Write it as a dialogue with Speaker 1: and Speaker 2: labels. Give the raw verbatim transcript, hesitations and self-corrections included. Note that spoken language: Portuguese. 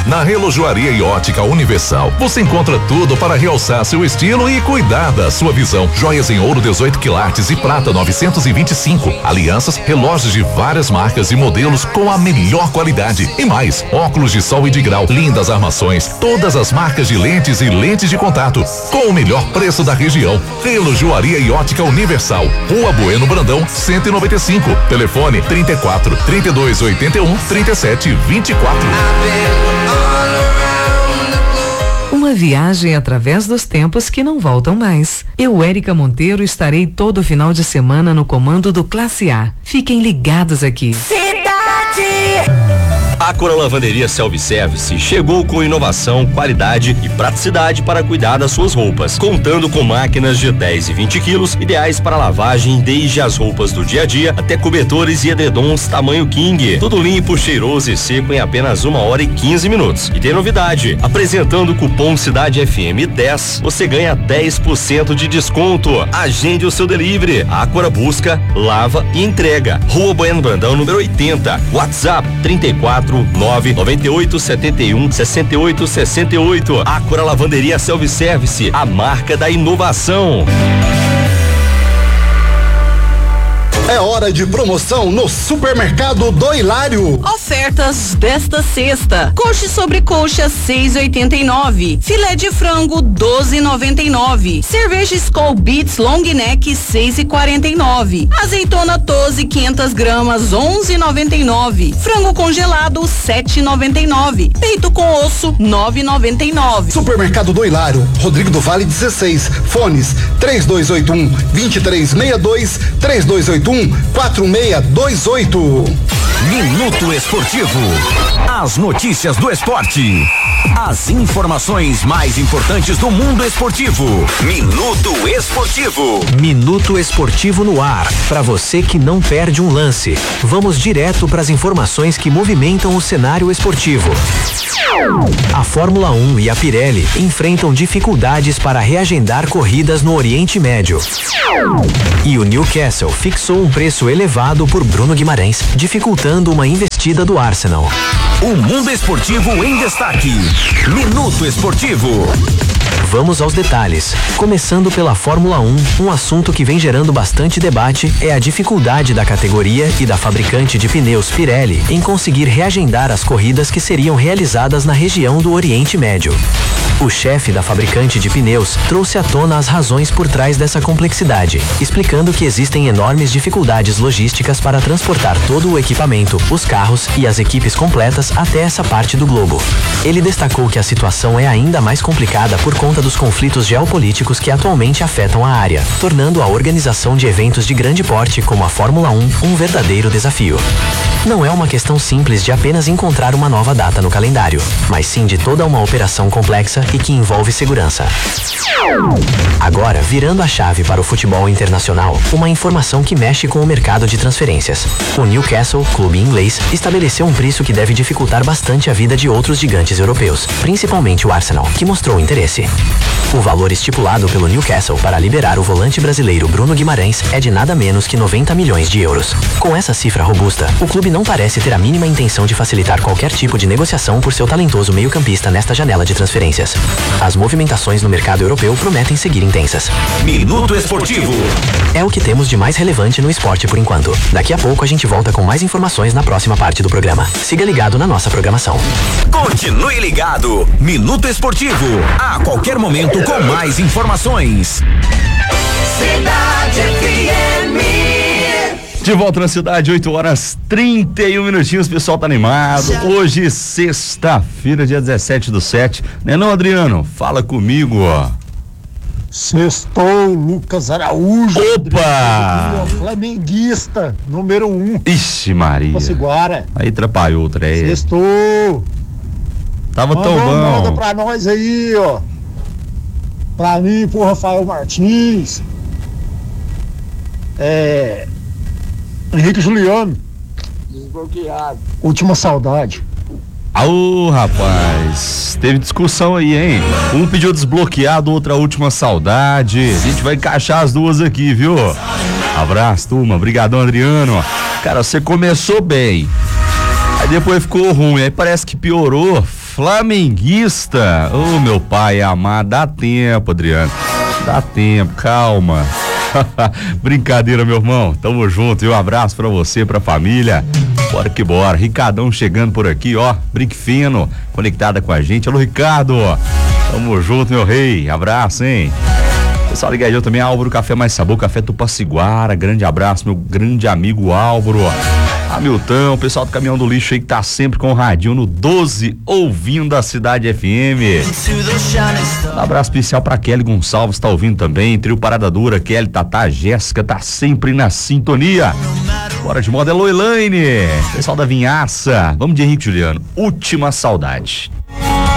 Speaker 1: Na Relojoaria e Ótica Universal, você encontra tudo para realçar seu estilo e cuidar da sua visão. Joias em ouro dezoito quilates e prata novecentos e vinte e cinco. Alianças, relógios de várias marcas e modelos com a melhor qualidade. E mais, óculos de sol e de grau, lindas armações, todas as marcas de lentes e lentes de contato, com o melhor preço da região. Relojoaria e Ótica Universal, Rua Bueno Brandão, cento e noventa e cinco. Telefone trinta e quatro, trinta e dois, oitenta e um, trinta e sete, vinte e quatro.
Speaker 2: Uma viagem através dos tempos que não voltam mais. Eu, Érica Monteiro, estarei todo final de semana no comando do Classe A. Fiquem ligados aqui.
Speaker 3: A Ácora Lavanderia Self-Service chegou com inovação, qualidade e praticidade para cuidar das suas roupas, contando com máquinas de dez e vinte quilos, ideais para lavagem desde as roupas do dia a dia até cobertores e edredons tamanho king. Tudo limpo, cheiroso e seco em apenas uma hora e quinze minutos. E tem novidade, apresentando o cupom Cidade F M dez, você ganha dez por cento de desconto. Agende o seu delivery. A Ácora busca, lava e entrega. Rua Bueno Brandão, número oitenta. WhatsApp trinta e quatro, nove nove oito, sete um, seis oito seis oito. Ácora Lavanderia Self-Service, a marca da inovação.
Speaker 4: É hora de promoção no Supermercado do Hilário.
Speaker 5: Ofertas desta sexta: coxa sobre coxa seis e oitenta e nove, filé de frango doze e noventa e nove, cerveja Skol Beats Long Neck seis e quarenta e nove, azeitona Tose quinhentas gramas onze e noventa e nove, frango congelado sete e noventa e nove, peito com osso nove e noventa e nove.
Speaker 4: Supermercado do Hilário, Rodrigo do Vale dezesseis, fones três dois oito um, dois três seis dois, três dois oito um, quatro seis dois oito.
Speaker 6: Minuto Esportivo. As notícias do esporte. As informações mais importantes do mundo esportivo. Minuto Esportivo.
Speaker 7: Minuto Esportivo no ar. Para você que não perde um lance. Vamos direto para as informações que movimentam o cenário esportivo. A Fórmula um e a Pirelli enfrentam dificuldades para reagendar corridas no Oriente Médio. E o Newcastle fixou um preço elevado por Bruno Guimarães, dificultando uma investida do Arsenal.
Speaker 6: O mundo esportivo em destaque. Minuto Esportivo.
Speaker 7: Vamos aos detalhes. Começando pela Fórmula um, um assunto que vem gerando bastante debate é a dificuldade da categoria e da fabricante de pneus Pirelli em conseguir reagendar as corridas que seriam realizadas na região do Oriente Médio. O chefe da fabricante de pneus trouxe à tona as razões por trás dessa complexidade, explicando que existem enormes dificuldades logísticas para transportar todo o equipamento, os carros e as equipes completas até essa parte do globo. Ele destacou que a situação é ainda mais complicada por conta dos conflitos geopolíticos que atualmente afetam a área, tornando a organização de eventos de grande porte como a Fórmula um um verdadeiro desafio. Não é uma questão simples de apenas encontrar uma nova data no calendário, mas sim de toda uma operação complexa e que envolve segurança. Agora, virando a chave para o futebol internacional, uma informação que mexe com o mercado de transferências. O Newcastle, clube inglês, estabeleceu um preço que deve dificultar bastante a vida de outros gigantes europeus, principalmente o Arsenal, que mostrou interesse. O valor estipulado pelo Newcastle para liberar o volante brasileiro Bruno Guimarães é de nada menos que noventa milhões de euros. Com essa cifra robusta, o clube não parece ter a mínima intenção de facilitar qualquer tipo de negociação por seu talentoso meio-campista nesta janela de transferências. As movimentações no mercado europeu prometem seguir intensas.
Speaker 6: Minuto Esportivo.
Speaker 7: É o que temos de mais relevante no esporte por enquanto. Daqui a pouco a gente volta com mais informações na próxima parte do programa. Siga ligado na nossa programação.
Speaker 6: Continue ligado. Minuto Esportivo. A qualquer momento com mais informações.
Speaker 8: Cidade F M.
Speaker 9: De volta na cidade, oito horas trinta e um minutinhos, o pessoal tá animado. Hoje, sexta-feira, dia dezessete do sete. Né não, Adriano? Fala comigo, ó.
Speaker 10: Sextou, Lucas Araújo.
Speaker 9: Opa!
Speaker 10: Flamenguista, número um.
Speaker 9: Ixi, Maria.
Speaker 10: Potiguara.
Speaker 9: Aí atrapalhou o trem.
Speaker 10: Sextou.
Speaker 9: Tava
Speaker 10: manda,
Speaker 9: tão bom.
Speaker 10: Manda pra nós aí, ó. Pra mim, pro Rafael Martins. É... Henrique Juliano. Desbloqueado. Última saudade.
Speaker 9: Ô, rapaz, teve discussão aí, hein? Um pediu desbloqueado, outra última saudade. A gente vai encaixar as duas aqui, viu? Abraço, turma. Obrigadão, Adriano. Cara, você começou bem. Aí depois ficou ruim, aí parece que piorou. Flamenguista. Ô, oh, meu pai amado, dá tempo, Adriano. Dá tempo, calma. Brincadeira, meu irmão. Tamo junto e um abraço pra você, pra família. Bora que bora. Ricardão chegando por aqui, ó. Brinque fino, conectada com a gente. Alô, Ricardo. Tamo junto, meu rei. Abraço, hein? Pessoal ligadinho também, Álvaro Café Mais Sabor, Café Tupaciguara. Grande abraço, meu grande amigo Álvaro. Hamilton, pessoal do Caminhão do Lixo aí que tá sempre com o radinho no doze, ouvindo a Cidade F M. Um abraço especial pra Kelly Gonçalves, tá ouvindo também. Trio Parada Dura, Kelly, Tatá, Jéssica, tá sempre na sintonia. Bora de moda, Elo Elaine. Pessoal da Vinhaça. Vamos de Henrique Juliano. Última Saudade.